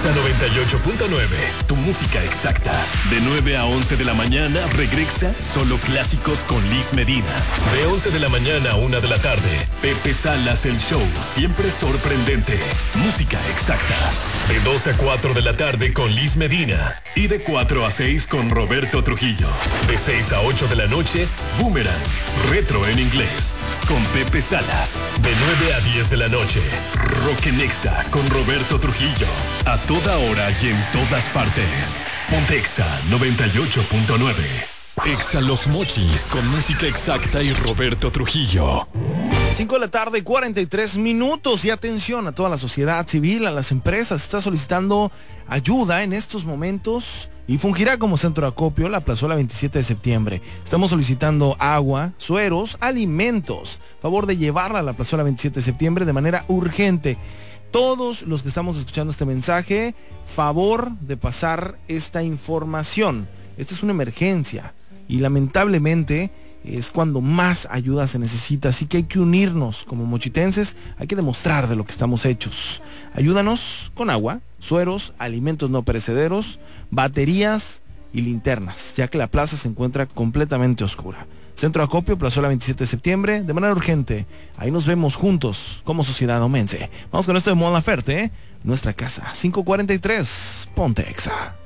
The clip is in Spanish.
Exa 98.9, tu música exacta. De 9 a 11 de la mañana regresa Solo Clásicos con Liz Medina. De 11 de la mañana a 1 de la tarde, Pepe Salas el show, siempre sorprendente. Música exacta. De 2 a 4 de la tarde con Liz Medina. Y de 4 a 6 con Roberto Trujillo. De 6 a 8 de la noche, Boomerang, retro en inglés, con Pepe Salas. De 9 a 10 de la noche, Rock en Exa con Roberto Trujillo. A toda hora y en todas partes. Ponte Exa 98.9. Exa Los Mochis con música exacta y Roberto Trujillo. 5 de la tarde, 43 minutos. Y atención a toda la sociedad civil, a las empresas. Está solicitando ayuda en estos momentos y fungirá como centro de acopio la plazuela 27 de septiembre. Estamos solicitando agua, sueros, alimentos. Favor de llevarla a la plazuela 27 de septiembre de manera urgente. Todos los que estamos escuchando este mensaje, favor de pasar esta información. Esta es una emergencia y lamentablemente es cuando más ayuda se necesita, así que hay que unirnos como mochitenses, hay que demostrar de lo que estamos hechos. Ayúdanos con agua, sueros, alimentos no perecederos, baterías y linternas, ya que la plaza se encuentra completamente oscura. Centro de acopio, plazuela 27 de septiembre, de manera urgente. Ahí nos vemos juntos como sociedad omense. Vamos con esto de Mon Laferte, nuestra casa. 5:43, Ponte Exa.